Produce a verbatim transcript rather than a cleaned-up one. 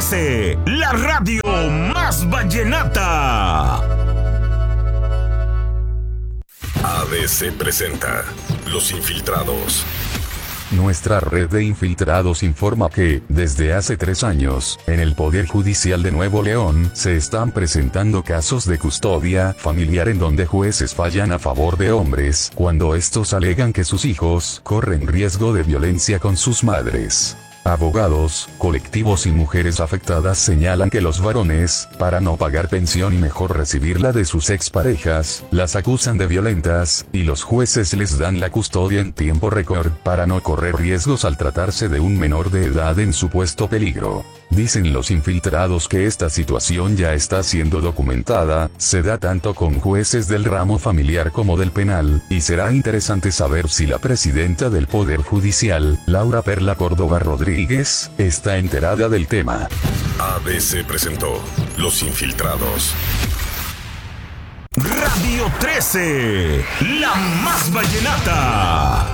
trece, la radio más vallenata. A B C presenta Los Infiltrados. Nuestra red de infiltrados informa que, desde hace tres años, en el Poder Judicial de Nuevo León, se están presentando casos de custodia familiar en donde jueces fallan a favor de hombres, cuando estos alegan que sus hijos corren riesgo de violencia con sus madres. Abogados, colectivos y mujeres afectadas señalan que los varones, para no pagar pensión y mejor recibirla de sus exparejas, las acusan de violentas, y los jueces les dan la custodia en tiempo récord, para no correr riesgos al tratarse de un menor de edad en supuesto peligro. Dicen los infiltrados que esta situación ya está siendo documentada, se da tanto con jueces del ramo familiar como del penal, y será interesante saber si la presidenta del Poder Judicial, Laura Perla Córdoba Rodríguez, está enterada del tema. A B C presentó Los Infiltrados. Radio trece, la más vallenata.